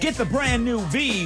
Get the brand new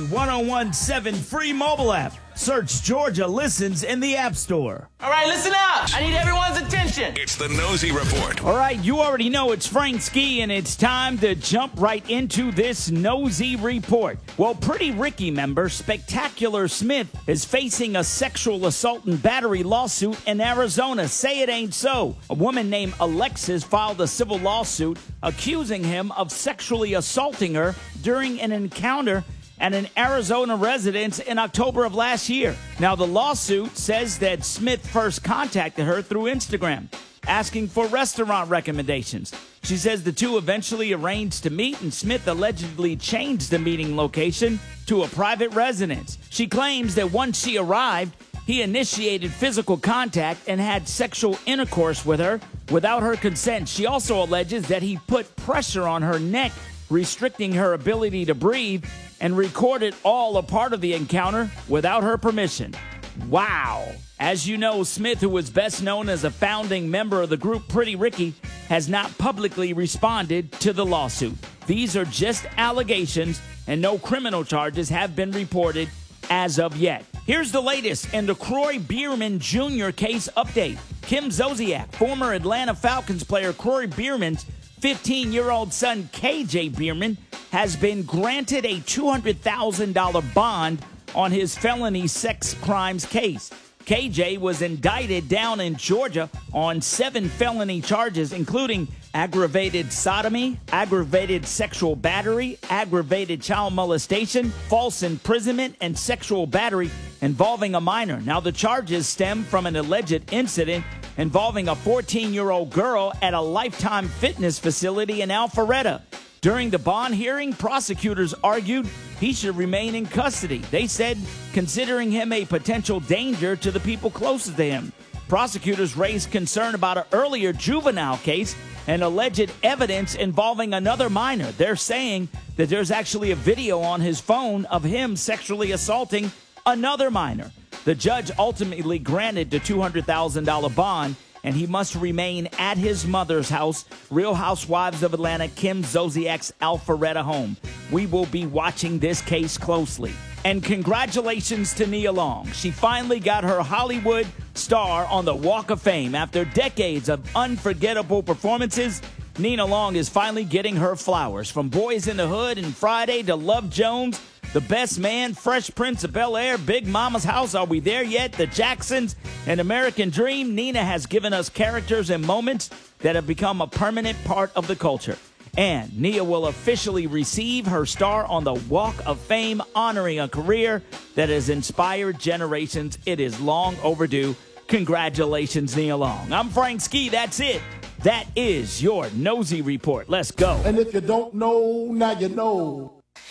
V1017 free mobile app. Search Georgia Listens in the App Store. All right, listen up. I need everyone's attention. It's the Nosy Report. All right, you already know it's Frank Ski, and it's time to jump right into this Nosy Report. Well, Pretty Ricky member Spectacular Smith is facing a sexual assault and battery lawsuit in Arizona. Say it ain't so. A woman named Alexis filed a civil lawsuit accusing him of sexually assaulting her during an encounter at an Arizona residence in October of last year. Now, the lawsuit says that Smith first contacted her through Instagram, asking for restaurant recommendations. She says the two eventually arranged to meet, and Smith allegedly changed the meeting location to a private residence. She claims that once she arrived, he initiated physical contact and had sexual intercourse with her without her consent. She also alleges that he put pressure on her neck, restricting her ability to breathe, and recorded all a part of the encounter without her permission. Wow. As you know, Smith, who is best known as a founding member of the group Pretty Ricky, has not publicly responded to the lawsuit. These are just allegations, and no criminal charges have been reported as of yet. Here's the latest in the Kroy Biermann Jr. case update. Kim Zolciak, former Atlanta Falcons player Kroy Biermann's 15-year-old son, KJ Biermann, has been granted a $200,000 bond on his felony sex crimes case. KJ was indicted down in Georgia on 7 felony charges, including aggravated sodomy, aggravated sexual battery, aggravated child molestation, false imprisonment, and sexual battery involving a minor. Now, the charges stem from an alleged incident involving a 14-year-old girl at a Lifetime Fitness facility in Alpharetta. During the bond hearing, prosecutors argued he should remain in custody. They said, considering him a potential danger to the people closest to him. Prosecutors raised concern about an earlier juvenile case and alleged evidence involving another minor. They're saying that there's actually a video on his phone of him sexually assaulting another minor. The judge ultimately granted the $200,000 bond, and he must remain at his mother's house, Real Housewives of Atlanta, Kim Zolciak's Alpharetta home. We will be watching this case closely. And congratulations to Nia Long. She finally got her Hollywood star on the Walk of Fame. After decades of unforgettable performances, Nia Long is finally getting her flowers. From Boys in the Hood and Friday to Love Jones, The Best Man, Fresh Prince of Bel-Air, Big Mama's House, Are We There Yet?, The Jacksons, and American Dream, Nina has given us characters and moments that have become a permanent part of the culture. And Nia will officially receive her star on the Walk of Fame, honoring a career that has inspired generations. It is long overdue. Congratulations, Nia Long. I'm Frank Ski. That's it. That is your Nosy Report. Let's go. And if you don't know, now you know.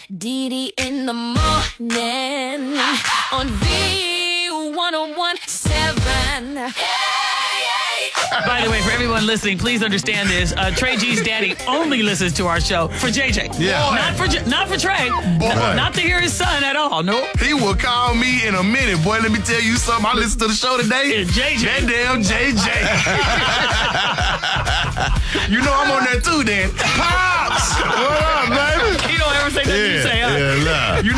Dee in the morning on V1017. By the way, for everyone listening, please understand this. Trey G's daddy only listens to our show for JJ. Yeah. Not for Trey. Not to hear his son at all. No. He will call me in a minute. Boy, let me tell you something. I listened to the show today. Yeah, JJ. That damn JJ. You know I'm on there too, then. Pops! What up, baby? He don't ever say nothing you say, huh? Yeah, nah.